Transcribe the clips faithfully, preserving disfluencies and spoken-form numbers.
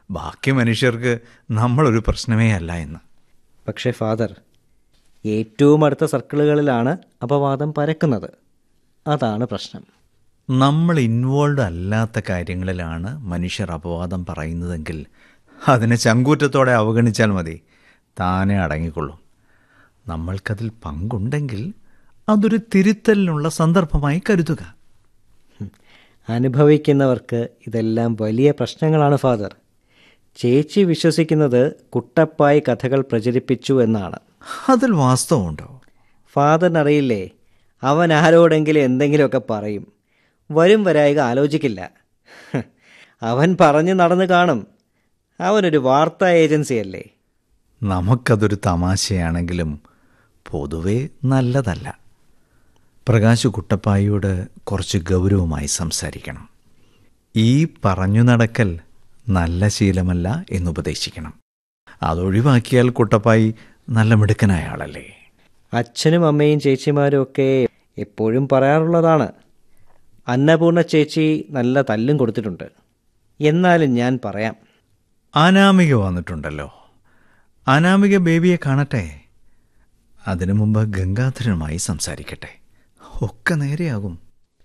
ബാക്കി മനുഷ്യർക്ക് നമ്മളൊരു പ്രശ്നമേ അല്ല എന്ന്. പക്ഷേ ഫാദർ, ഏറ്റവും അടുത്ത സർക്കിളുകളിലാണ് അപവാദം പരക്കുന്നത്. അതാണ് പ്രശ്നം. നമ്മൾ ഇൻവോൾവ് അല്ലാത്ത കാര്യങ്ങളിലാണ് മനുഷ്യർ അപവാദം പറയുന്നതെങ്കിൽ അതിനെ ചങ്കൂറ്റത്തോടെ അവഗണിച്ചാൽ മതി, താനെ അടങ്ങിക്കൊള്ളും. നമ്മൾക്കതിൽ പങ്കുണ്ടെങ്കിൽ അതൊരു തിരുത്തലിനുള്ള സന്ദർഭമായി കരുതുക. അനുഭവിക്കുന്നവർക്ക് ഇതെല്ലാം വലിയ പ്രശ്നങ്ങളാണ് ഫാദർ. ചേച്ചി വിശ്വസിക്കുന്നത് കുട്ടപ്പായി കഥകൾ പ്രചരിപ്പിച്ചു എന്നാണ്. അതിൽ വാസ്തവമുണ്ടോ? ഫാദറിനറിയില്ലേ, അവൻ ആരോടെങ്കിലും എന്തെങ്കിലുമൊക്കെ പറയും, വരും വരായിക ആലോചിക്കില്ല. അവൻ പറഞ്ഞു നടന്നു കാണും. അവനൊരു വാർത്താ ഏജൻസിയല്ലേ. നമുക്കതൊരു തമാശയാണെങ്കിലും പൊതുവെ നല്ലതല്ല. പ്രകാശ് കുട്ടപ്പായിയോട് കുറച്ച് ഗൗരവമായി സംസാരിക്കണം. ഈ പറഞ്ഞു നടക്കൽ നല്ല ശീലമല്ല എന്നുപദേശിക്കണം. അതൊഴിവാക്കിയാൽ കുട്ടപ്പായി നല്ല മിടുക്കനായ ആളല്ലേ. അച്ഛനും അമ്മയും ചേച്ചിമാരും ഒക്കെ എപ്പോഴും പറയാറുള്ളതാണ്. അന്നപൂർണ ചേച്ചി നല്ല തല്ലും കൊടുത്തിട്ടുണ്ട്. എന്നാലും ഞാൻ പറയാം. അനാമിക വന്നിട്ടുണ്ടല്ലോ. അനാമിക ബേബിയെ കാണട്ടെ. അതിനു മുമ്പ് ഗംഗാധരനുമായി സംസാരിക്കട്ടെ. ഒക്കെ നേരെയാകും.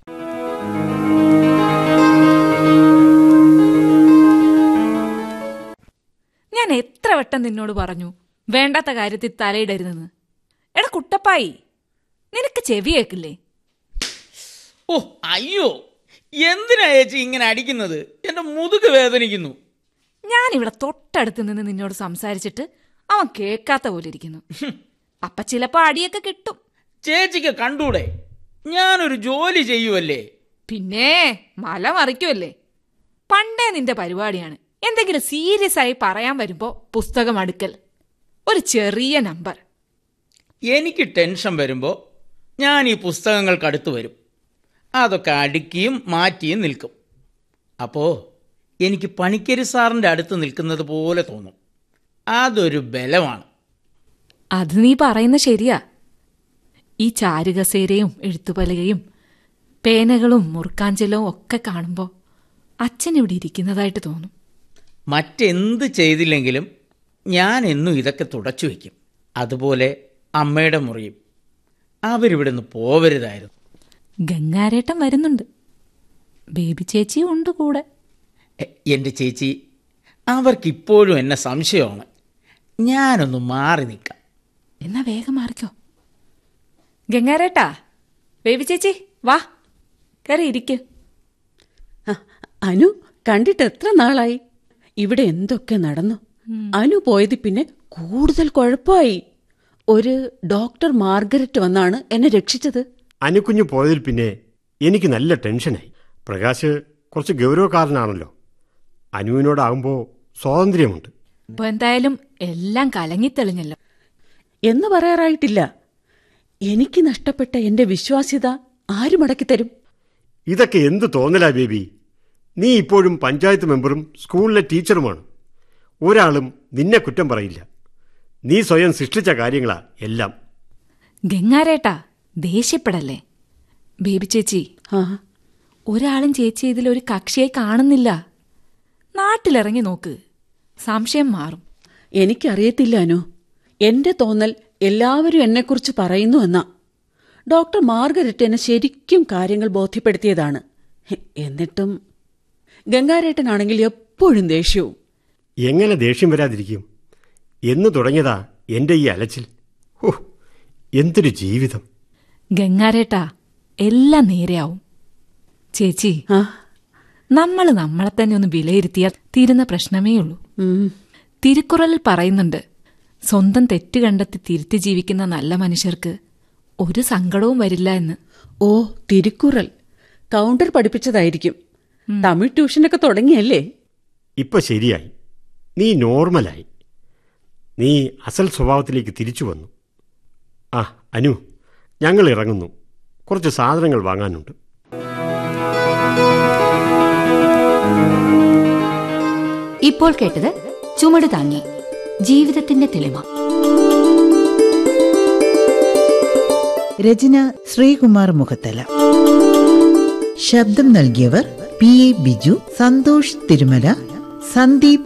ഞാൻ എത്ര വട്ടം നിന്നോട് പറഞ്ഞു വേണ്ടാത്ത കാര്യത്തിൽ തലയിടരുതെന്ന്. എടാ കുട്ടപ്പായി, നിനക്ക് ചെവി കേൾക്കില്ലേ? ഓ അയ്യോ, എന്തിനാ ചേച്ചി ഇങ്ങനെ അടിക്കുന്നത്? എന്റെ മുതുക് വേദനിക്കുന്നു. ഞാനിവിടെ തൊട്ടടുത്ത് നിന്ന് നിന്നോട് സംസാരിച്ചിട്ട് അവൻ കേൾക്കാത്ത പോലെ ഇരിക്കുന്നു. അപ്പൊ ചിലപ്പോ അടിയൊക്കെ കിട്ടും. ചേച്ചിക്ക് കണ്ടൂടെ, ഞാനൊരു ജോലി ചെയ്യുവല്ലേ. പിന്നെ മല മറിക്കുമല്ലേ. പണ്ടേ നിന്റെ പരിപാടിയാണ് എന്തെങ്കിലും സീരിയസ് ആയി പറയാൻ വരുമ്പോ പുസ്തകം അടുക്കൽ, ഒരു ചെറിയ നമ്പർ. എനിക്ക് ടെൻഷൻ വരുമ്പോ ഞാൻ ഈ പുസ്തകങ്ങൾക്കടുത്ത് വരും. അതൊക്കെ അടുക്കിയും മാറ്റിയും നിൽക്കും. അപ്പോ എനിക്ക് പണിക്കരി സാറിൻ്റെ അടുത്ത് നിൽക്കുന്നത് പോലെ തോന്നും. അതൊരു ബലമാണ്. അത് നീ പറയുന്ന ശരിയാ. ഈ ചാരുകസേരയും എഴുത്തുപലകയും പേനകളും മുറുക്കാഞ്ചലും ഒക്കെ കാണുമ്പോൾ അച്ഛൻ ഇവിടെ ഇരിക്കുന്നതായിട്ട് തോന്നും. മറ്റെന്ത് ചെയ്തില്ലെങ്കിലും ഞാൻ എന്നും ഇതൊക്കെ തുടച്ചു വയ്ക്കും. അതുപോലെ അമ്മയുടെ മുറിയും. അവരിവിടെ നിന്ന് പോവരുതായിരുന്നു. ഗംഗാരേട്ടൻ വരുന്നുണ്ട്, ബേബി ചേച്ചി ഉണ്ട് കൂടെ. എൻ്റെ ചേച്ചി, അവർക്കിപ്പോഴും എന്നെ സംശയമാണ്. ഞാനൊന്ന് മാറി നിൽക്കാം. എന്നാ വേഗം മാറിക്കോ. ഗംഗാരേട്ടാ, ബേബി ചേച്ചി വാ, കയറി ഇരിക്ക്. അനു കണ്ടിട്ട് എത്ര നാളായി? ഇവിടെ എന്തൊക്കെ നടന്നു. അനു പോയത് പിന്നെ കൂടുതൽ കുഴപ്പമായി. ഒരു ഡോക്ടർ മാർഗരറ്റ് വന്നാണ് എന്നെ രക്ഷിച്ചത്. അനുക്കുഞ്ഞു പോയതിൽ പിന്നെ എനിക്ക് നല്ല ടെൻഷനായി. പ്രകാശ് കുറച്ച് ഗൗരവക്കാരനാണല്ലോ. അനുവിനോടാകുമ്പോൾ സ്വാതന്ത്ര്യമുണ്ട്. ഇപ്പൊ എന്തായാലും എല്ലാം കലങ്ങിത്തെളിഞ്ഞല്ലോ. എന്ന് പറയാറായിട്ടില്ല. എനിക്ക് നഷ്ടപ്പെട്ട എന്റെ വിശ്വാസ്യത ആര് മടക്കിത്തരും? ഇതൊക്കെ എന്ത് തോന്നലാ ബേബി? നീ ഇപ്പോഴും പഞ്ചായത്ത് മെമ്പറും സ്കൂളിലെ ടീച്ചറുമാണ്. ഒരാളും നിന്നെ കുറ്റം പറയില്ല. നീ സ്വയം സൃഷ്ടിച്ച കാര്യങ്ങളാ എല്ലാം. ഗംഗാരേട്ടാ, ദേഷ്യപ്പെടല്ലേ. ബേബി ചേച്ചി, ഒരാളും ചേച്ചി ഇതിലൊരു കക്ഷിയായി കാണുന്നില്ല. നാട്ടിലിറങ്ങി നോക്ക്, സംശയം മാറും. എനിക്കറിയത്തില്ല അനു. എന്റെ തോന്നൽ എല്ലാവരും എന്നെക്കുറിച്ച് പറയുന്നു എന്നാ. ഡോക്ടർ മാർഗരറ്റ് എന്നെ ശരിക്കും കാര്യങ്ങൾ ബോധ്യപ്പെടുത്തിയതാണ്. എന്നിട്ടും ഗംഗാരേട്ടനാണെങ്കിൽ എപ്പോഴും ദേഷ്യവും. എങ്ങനെ ദേഷ്യം വരാതിരിക്കും? എന്ന് തുടങ്ങിയതാ എന്റെ ഈ അലച്ചിൽ. ഓ, എന്തൊരു ജീവിതം. ഗംഗാരേട്ടാ, എല്ലാം നേരെയാവും. ചേച്ചി, നമ്മൾ നമ്മളെ തന്നെ ഒന്ന് വിലയിരുത്തിയാൽ തീരുന്ന പ്രശ്നമേ ഉള്ളൂ. തിരുക്കുറളിൽ പറയുന്നുണ്ട്, സ്വന്തം തെറ്റ് കണ്ടെത്തി തിരുത്തി ജീവിക്കുന്ന നല്ല മനുഷ്യർക്ക് ഒരു സങ്കടവും വരില്ല എന്ന്. ഓ, തിരുക്കുറൽ കൗണ്ടർ പഠിപ്പിച്ചതായിരിക്കും. തമിഴ് ട്യൂഷനൊക്കെ തുടങ്ങിയല്ലേ? ഇപ്പൊ ശരിയായി. നീ നോർമലായി. നീ അസൽ സ്വഭാവത്തിലേക്ക് തിരിച്ചു വന്നു. ആ അനു, ഞങ്ങൾ ഇറങ്ങുന്നു. കുറച്ച് സാധനങ്ങൾ വാങ്ങാനുണ്ട്. ഇപ്പോൾ കേട്ടത് ചുമട് താങ്ങി, ജീവിതത്തിന്റെ തെളിമ. രചന ശ്രീകുമാർ മുഖത്തല. ശബ്ദം നൽകിയവർ പി എ ബിജു, സന്തോഷ് തിരുമല, സന്ദീപ്